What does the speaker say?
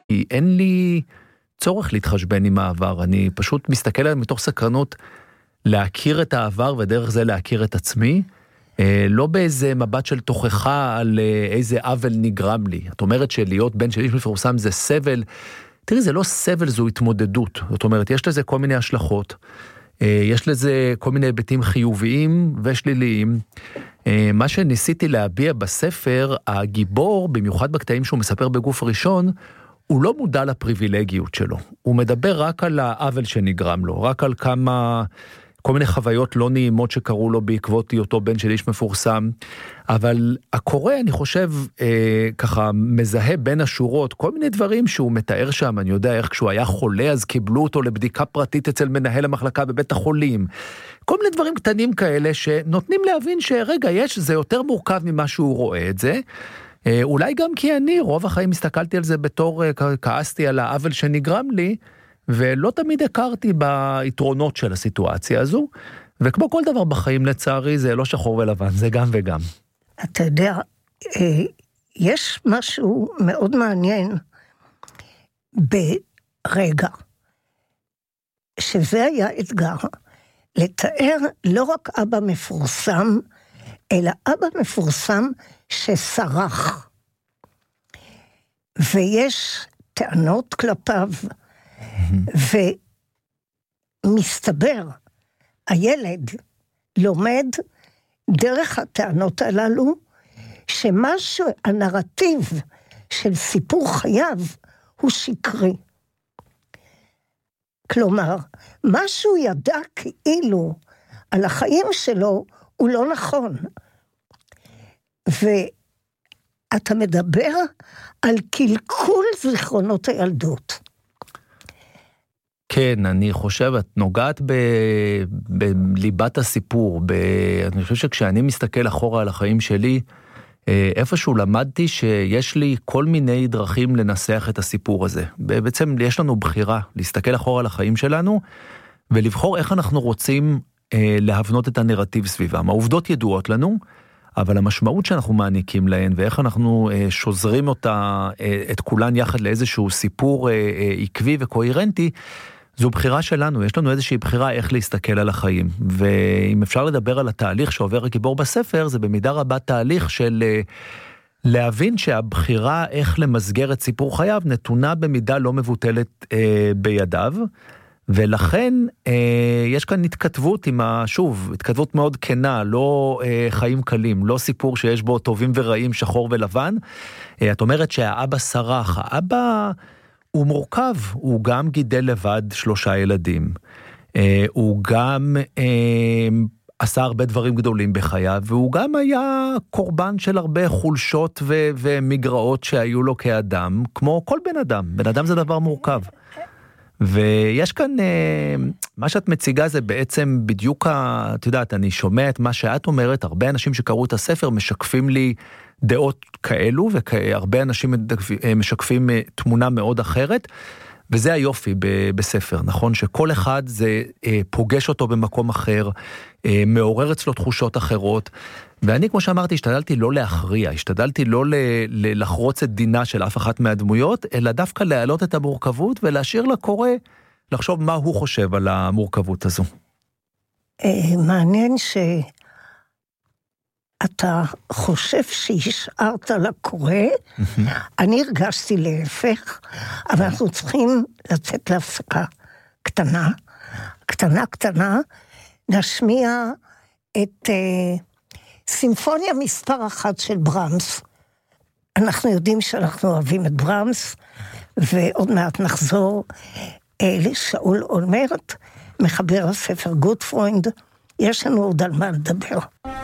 כי אין לי צורך להתחשבן עם העבר, אני פשוט מסתכל עליו מתוך סקרנות להכיר את העבר ודרך זה להכיר את עצמי, לא באיזה מבט של תוכחה על איזה עוול נגרם לי. את אומרת שלהיות בן של איש מפורסם זה סבל, תראי זה לא סבל, זו התמודדות, זאת אומרת יש לזה כל מיני השלכות, יש לזה כל מיני היבטים חיוביים ושליליים, מה שניסיתי להביע בספר, הגיבור, במיוחד בקטעים שהוא מספר בגוף ראשון, הוא לא מודע לפריבילגיות שלו, הוא מדבר רק על העוול שנגרם לו, רק על כל מיני חוויות לא נעימות שקרו לו בעקבות היותו בן של איש מפורסם, אבל הקורא אני חושב ככה מזהה בין השורות, כל מיני דברים שהוא מתאר שם, אני יודע איך כשהוא היה חולה אז קיבלו אותו לבדיקה פרטית אצל מנהל המחלקה בבית החולים, כל מיני דברים קטנים כאלה שנותנים להבין שרגע זה יותר מורכב ממה שהוא רואה את זה, אולי גם כי אני רוב החיים הסתכלתי על זה בתור, כעסתי על העוול שנגרם לי, ולא תמיד הכרתי ביתרונות של הסיטואציה הזו, וכמו כל דבר בחיים לצערי זה לא שחור ולבן, זה גם וגם. אתה יודע, יש משהו מאוד מעניין ברגע, שזה היה אתגר, לתאר לא רק אבא מפורסם, אלא אבא מפורסם שסרח. ויש טענות כלפיו, ומסתבר, הילד לומד דרך הטענות הללו, שמשהו, הנרטיב של סיפור חייו, הוא שקרי. כלומר, מה שהוא ידע כאילו על החיים שלו, הוא לא נכון. ואתה מדבר על קלקול זיכרונות הילדות. כן, אני חושב, את נוגעת בליבת הסיפור, אני חושב שכשאני מסתכל אחורה על החיים שלי, איפשהו למדתי שיש לי כל מיני דרכים לנסח את הסיפור הזה. בעצם יש לנו בחירה להסתכל אחורה על החיים שלנו, ולבחור איך אנחנו רוצים להבנות את הנרטיב סביבם. העובדות ידועות לנו, אבל המשמעות שאנחנו מעניקים להן, ואיך אנחנו שוזרים אותה, את כולן יחד לאיזשהו סיפור עקבי וקוהרנטי, זו בחירה שלנו, יש לנו איזושהי בחירה איך להסתכל על החיים, ואם אפשר לדבר על התהליך שעובר הגיבור בספר, זה במידה רבה תהליך של להבין שהבחירה איך למסגר את סיפור חייו, נתונה במידה לא מבוטלת בידיו, ולכן יש כאן התכתבות עם שוב, התכתבות מאוד כנה, לא חיים קלים, לא סיפור שיש בו טובים ורעים, שחור ולבן. את אומרת שהאבא סרח, האבא הוא מורכב, הוא גם גידל לבד 3 ילדים, הוא גם עשה הרבה דברים גדולים בחייו, והוא גם היה קורבן של הרבה חולשות ומגרעות שהיו לו כאדם, כמו כל בן אדם, בן אדם זה דבר מורכב. ויש כאן, מה שאת מציגה זה בעצם בדיוק, את יודעת, אני שומע את מה שאת אומרת, הרבה אנשים שקראו את הספר משקפים לי דעות כאלו, והרבה אנשים משקפים תמונה מאוד אחרת, וזה היופי בספר, נכון? שכל אחד זה פוגש אותו במקום אחר, מעורר אצלו תחושות אחרות, ואני כמו שאמרתי, השתדלתי לא להכריע, השתדלתי לא לחרוץ את דינה של אף אחת מהדמויות, אלא דווקא להעלות את המורכבות, ולהשאיר לקורא לחשוב מה הוא חושב על המורכבות הזו. מעניין שאתה חושב שהשארת לקורא, אני הרגשתי להפך, אבל אנחנו צריכים לצאת להפסקה קטנה, נשמיע את סימפוניה מספר 1 של ברמס. אנחנו יודעים שאנחנו אוהבים את ברמס, ועוד מעט נחזור לשאול אולמרט, מחבר הספר גוטפרוינד, יש לנו עוד על מה לדבר.